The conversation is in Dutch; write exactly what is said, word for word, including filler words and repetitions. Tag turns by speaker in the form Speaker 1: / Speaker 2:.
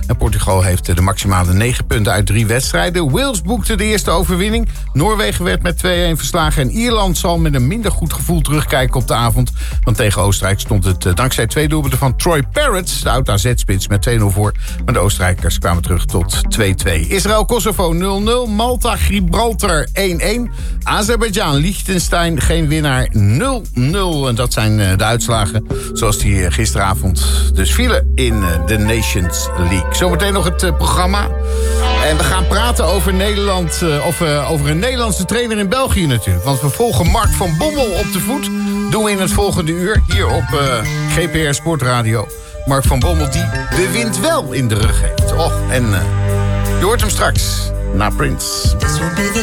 Speaker 1: En Portugal heeft de maximale negen punten uit drie wedstrijden. Wales boekte de eerste overwinning. Noorwegen werd met twee-een verslagen. En Ierland zal met een minder goed gevoel terugkijken op de avond. Want tegen Oostenrijk stond het dankzij twee doelpunten van Troy Parrott, de oud-A Z-spits, met twee nul voor. Maar de Oostenrijkers kwamen terug tot twee-twee. Israël-Kosovo nul nul. Malta-Gibraltar één-één. Azerbeidzjan, Liechtenstein, geen winnaar nul nul. En dat zijn de uitslagen zoals die gisteravond dus vielen in de Nations League. Zometeen nog het programma. En we gaan praten over Nederland, of over een Nederlandse trainer in België natuurlijk. Want we volgen Mark van Bommel op de voet. Doen we in het volgende uur hier op uh, G P R Sportradio. Mark van Bommel die de wind wel in de rug heeft. Och, en uh, je hoort hem straks na Prince.
Speaker 2: This will be the